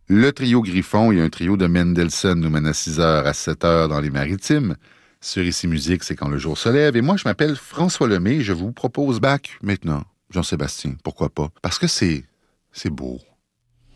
Le trio Griffon et un trio de Mendelssohn nous mène à 6h à 7h dans les Maritimes. Sur Ici Musique, c'est quand le jour se lève. Et moi, je m'appelle François Lemay et je vous propose Bach maintenant. Jean-Sébastien, pourquoi pas? Parce que c'est beau.